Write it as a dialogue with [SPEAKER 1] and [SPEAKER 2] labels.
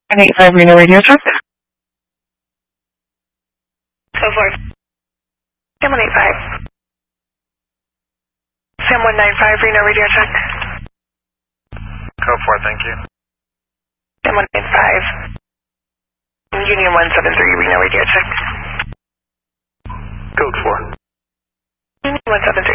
[SPEAKER 1] 185 Reno Radio Check.
[SPEAKER 2] So forth. Sam 185. Sam 195 Reno Radio Check.
[SPEAKER 3] Code 4, thank you.
[SPEAKER 2] Sam 195. Union 173 Reno Radio Check.
[SPEAKER 3] Code 4.
[SPEAKER 2] Union 173.